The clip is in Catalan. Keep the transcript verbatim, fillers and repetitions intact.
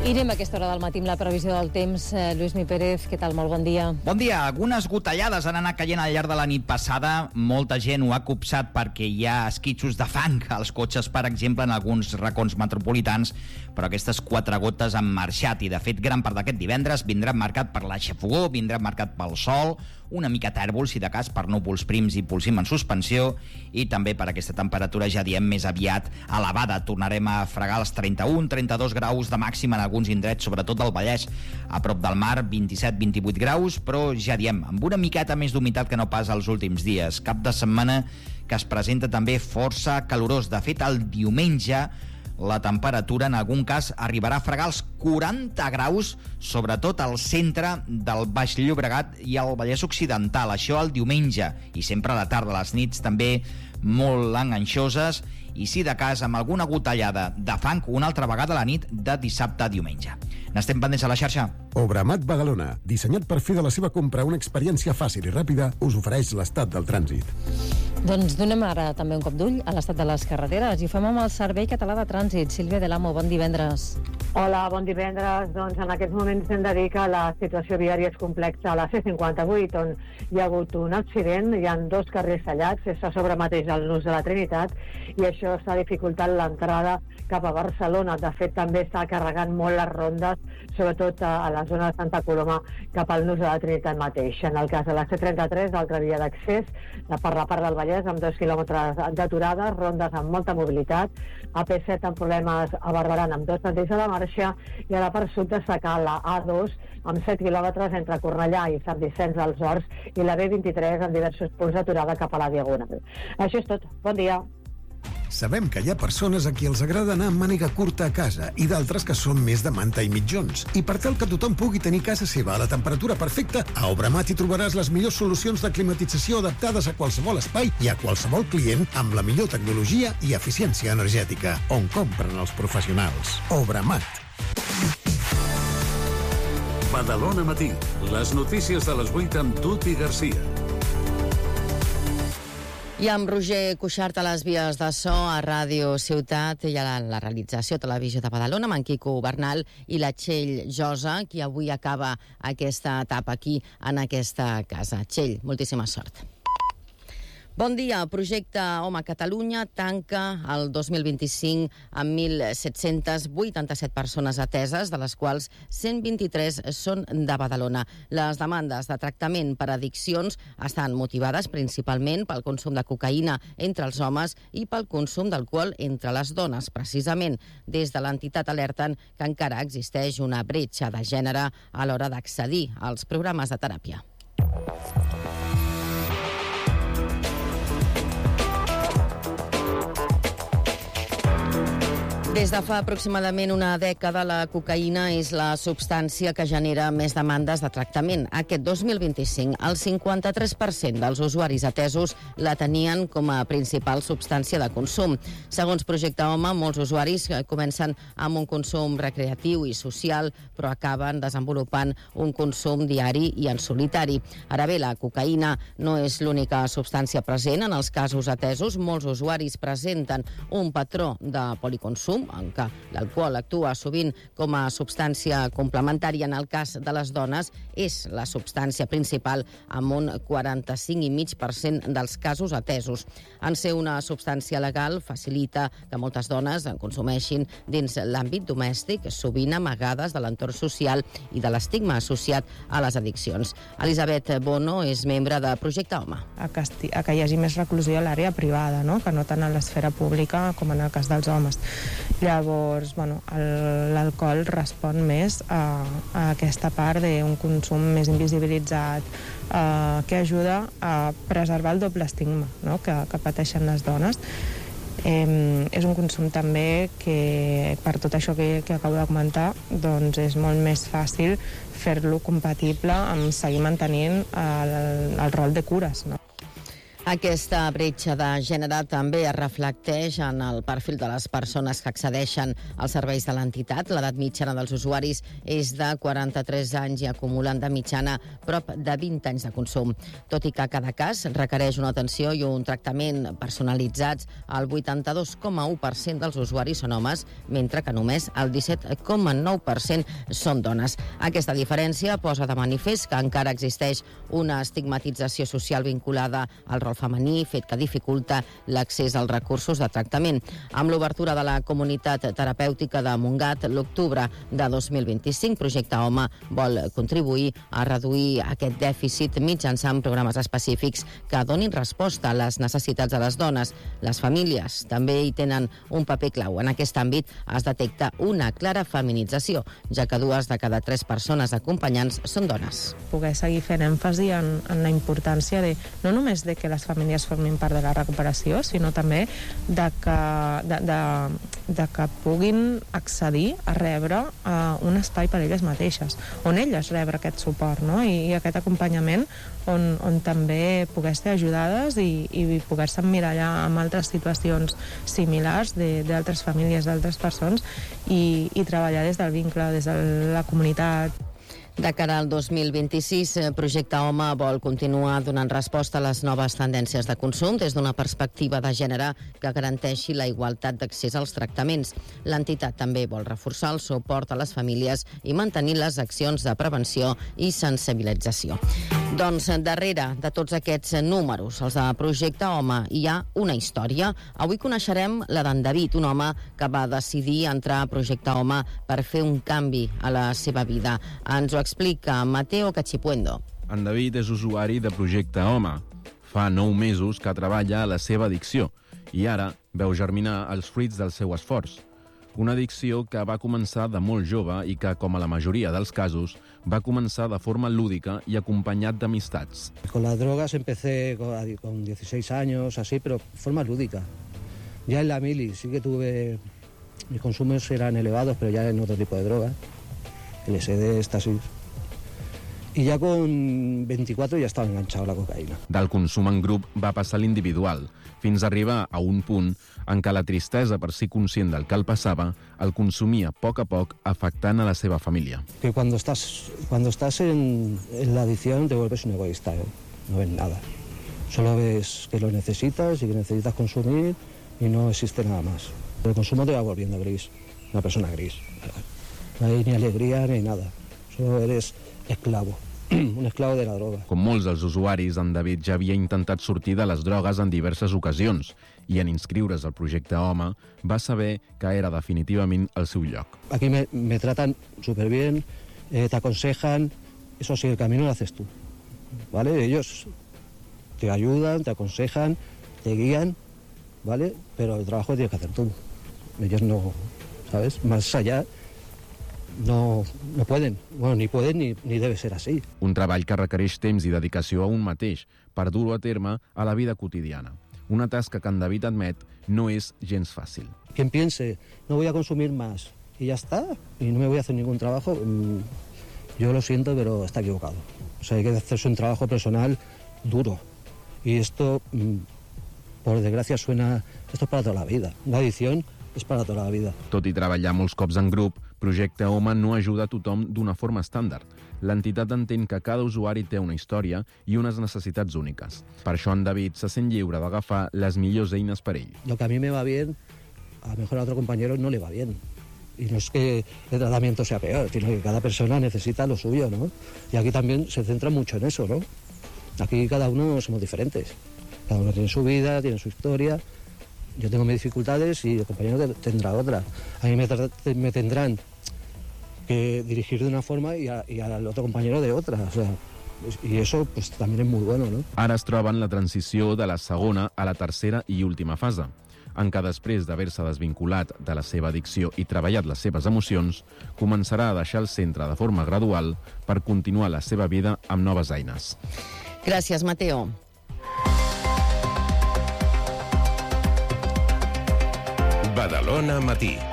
I anem a aquesta hora del matí amb la previsió del temps. Eh, Lluís Mi Pérez, què tal? Molt bon dia. Bon dia. Algunes gotellades han anat caient al llarg de la nit passada. Molta gent ho ha copsat perquè hi ha esquitxos de fang als cotxes, per exemple, en alguns racons metropolitans, però aquestes quatre gotes han marxat i, de fet, gran part d'aquest divendres vindrà marcat per la xafogó, vindrà marcat pel sol, una mica tèrbol, si de cas, per núvols prims i polsim en suspensió, i també per aquesta temperatura, ja diem, més aviat elevada. Tornarem a fregar els trenta-un trenta-dos graus de màxima en alguns indrets, sobretot del Vallès, a prop del mar, vint-i-set vint-i-vuit graus, però ja diem, amb una miqueta més d'humitat que no pas els últims dies. Cap de setmana que es presenta també força calorós. De fet, el diumenge la temperatura en algun cas arribarà a fregar els quaranta graus, sobretot al centre del Baix Llobregat i al Vallès Occidental. Això el diumenge, i sempre a la tarda, les nits també molt enganxoses, i si de cas amb alguna gotellada de fang una altra vegada a la nit de dissabte a diumenge. N'estem pendents a la xarxa. Obramat Badalona, dissenyat per fer de la seva compra una experiència fàcil i ràpida, us ofereix l'estat del trànsit. Doncs donem ara també un cop d'ull a l'estat de les carreteres i ho fem amb el Servei Català de Trànsit. Sílvia de l'Amo, bon divendres. Hola, bon divendres. Doncs en aquests moments hem de dir que la situació viària és complexa a la C cinquanta-vuit, on hi ha hagut un accident, hi ha dos carrers tallats, és a sobre mateix el nus de la Trinitat, i això està dificultant l'entrada cap a Barcelona. De fet, també està carregant molt les rondes, sobretot a la zona de Santa Coloma, cap al nus de la Trinitat mateix. En el cas de la C trenta-tres, l'altra via d'accés, per la part del Vallès, amb dos quilòmetres d'aturada, rondes amb molta mobilitat, A P set amb problemes a Barberà amb dos sentits de la marxa, i a la part sud destacar la A dos amb set quilòmetres entre Cornellà i Sant Vicenç dels Horts, i la B vint-i-tres amb diversos punts d'aturada cap a la Diagonal. Això és tot. Bon dia. Sabem que hi ha persones a qui els agrada anar amb màniga curta a casa i d'altres que són més de manta i mitjons. I per tal que tothom pugui tenir casa seva a la temperatura perfecta, a Obramat hi trobaràs les millors solucions de climatització adaptades a qualsevol espai i a qualsevol client amb la millor tecnologia i eficiència energètica, on compren els professionals. Obramat. Badalona Matí. Les notícies de les vuit amb Tuti Garcia. I amb Roger Cuixart a les vies de so a Ràdio Ciutat i a la, la realització Televisió de Badalona, amb en Quico Bernal i la Txell Josa, qui avui acaba aquesta etapa aquí en aquesta casa. Txell, moltíssima sort. Bon dia. Projecte Home Catalunya tanca el dos mil vint-i-cinc amb mil set-cents vuitanta-set persones ateses, de les quals cent vint-i-tres són de Badalona. Les demandes de tractament per addiccions estan motivades principalment pel consum de cocaïna entre els homes i pel consum d'alcohol entre les dones. Precisament, des de l'entitat alerten que encara existeix una bretxa de gènere a l'hora d'accedir als programes de teràpia. Des de fa aproximadament una dècada, la cocaïna és la substància que genera més demandes de tractament. Aquest dos mil vint-i-cinc, el cinquanta-tres per cent dels usuaris atesos la tenien com a principal substància de consum. Segons Projecte Home, molts usuaris comencen amb un consum recreatiu i social, però acaben desenvolupant un consum diari i en solitari. Ara bé, la cocaïna no és l'única substància present en els casos atesos. Molts usuaris presenten un patró de policonsum, en què l'alcohol actua sovint com a substància complementària. En el cas de les dones, és la substància principal, amb un quaranta-cinc coma cinc per cent dels casos atesos. En ser una substància legal, facilita que moltes dones en consumeixin dins l'àmbit domèstic, sovint amagades de l'entorn social i de l'estigma associat a les addiccions. Elisabet Bono és membre de Projecte Home. A que, esti- a que hi hagi més reclusió a l'àrea privada, no? Que no tant a l'esfera pública com en el cas dels homes. Llavors, bueno, el- l'alcohol respon més a, a aquesta part d'un consum més invisibilitzat, eh, que ajuda a preservar el doble estigma, no? que, que pateixen les dones. Eh, és un consum també que, per tot això que, que acabo de comentar, doncs és molt més fàcil fer-lo compatible amb seguir mantenint el, el rol de cures, no? Aquesta bretxa de gènere també es reflecteix en el perfil de les persones que accedeixen als serveis de l'entitat. L'edat mitjana dels usuaris és de quaranta-tres anys i acumulen de mitjana prop de vint anys de consum. Tot i que cada cas requereix una atenció i un tractament personalitzats, el vuitanta-dos coma u per cent dels usuaris són homes, mentre que només el disset coma nou per cent són dones. Aquesta diferència posa de manifest que encara existeix una estigmatització social vinculada al rol femení, fet que dificulta l'accés als recursos de tractament. Amb l'obertura de la comunitat terapèutica de Montgat, l'octubre de dos mil vint-i-cinc, Projecte Home vol contribuir a reduir aquest dèficit mitjançant programes específics que donin resposta a les necessitats de les dones. Les famílies també hi tenen un paper clau. En aquest àmbit es detecta una clara feminització, ja que dues de cada tres persones acompanyants són dones. Poder seguir fent èmfasi en, en la importància de, no només de que les famílies formin part de la recuperació, sinó també de que, de, de, de que puguin accedir a rebre uh, un espai per elles mateixes, on elles rebre aquest suport, no? I, i aquest acompanyament on, on també poder ser ajudades i, i poder-se emmirallar amb altres situacions similars d'altres famílies, d'altres persones i, i treballar des del vincle, des de la comunitat. De cara al dos mil vint-i-sis, Projecte Home vol continuar donant resposta a les noves tendències de consum des d'una perspectiva de gènere que garanteixi la igualtat d'accés als tractaments. L'entitat també vol reforçar el suport a les famílies i mantenir les accions de prevenció i sensibilització. Doncs darrere de tots aquests números, els de Projecte Home, hi ha una història. Avui coneixerem la d'en David, un home que va decidir entrar a Projecte Home per fer un canvi a la seva vida. Ens ho explica Mateo Cachipuendo. En David és usuari de Projecte Home. Fa nou mesos que treballa a la seva addicció i ara veu germinar els fruits del seu esforç. Una addicció que va començar de molt jove i que, com a la majoria dels casos, va començar de forma lúdica y acompañad de amistades. Con las drogas empecé con dieciséis años, así, pero de forma lúdica. Ya en la mili sí que tuve... Mis consumos eran elevados, pero ya en otro tipo de drogas. L S D, éxtasis. I ja con veinticuatro ja estava enganxat a la cocaïna. Del consum en grup va passar a l'individual, fins a arribar a un punt en què la tristesa per ser conscient del que el passava el consumia a poc a poc, afectant a la seva família. Que cuando estás, cuando estás en, en la adicción te vuelves un egoísta, ¿eh? No ves nada. Solo ves que lo necesitas y que necesitas consumir y no existe nada más. El consumo te va volviendo gris, una persona gris. No hay ni alegría ni nada, solo eres esclavo, un esclavo de la droga. Com molts dels usuaris, en David ja havia intentat sortir de les drogues en diverses ocasions i en inscriure's al Projecte Home va saber que era definitivament el seu lloc. Aquí me, me tratan súper bien, eh, te aconsejan, eso sí, el camino lo haces tú, ¿vale? Ellos te ayudan, te aconsejan, te guían, ¿vale? Pero el trabajo tienes que hacer tú. Ellos no, ¿sabes? Más allá... No, no poden, bueno, ni poden ni, ni debe ser així. Un treball que requereix temps i dedicació a un mateix per dur-ho a terme a la vida quotidiana. Una tasca que en David admet no és gens fàcil. Quien piense, no voy a consumir más y ya está, y no me voy a hacer ningún trabajo, yo lo siento, pero está equivocado. O sea, hay que hacerse un trabajo personal duro. Y esto, por desgracia, suena... Esto es para toda la vida. La adicción és per a tota la vida. Tot i treballar molts cops en grup, Projecte Home no ajuda a tothom d'una forma estàndard. L'entitat entén que cada usuari té una història i unes necessitats úniques. Per això en David se sent lliure d'agafar les millors eines per ell. Lo que a mí me va bien, a lo mejor a otro compañero no le va bien. Y no es que el tratamiento sea peor, sino que cada persona necesita lo suyo, ¿no? Y aquí también se centra mucho en eso, ¿no? Aquí cada uno somos diferentes. Cada uno tiene su vida, tiene su historia. Yo tengo mis dificultades y el compañero tendrá otra. A mí me, me tendrán que dirigir de una forma y, a, y al otro compañero de otra. O sea, y eso pues, también es muy bueno, ¿no? Ara es troba en la transició de la segona a la tercera i última fase, en què després d'haver-se desvinculat de la seva addicció i treballat les seves emocions, començarà a deixar el centre de forma gradual per continuar la seva vida amb noves eines. Gràcies, Mateo. Badalona Matí.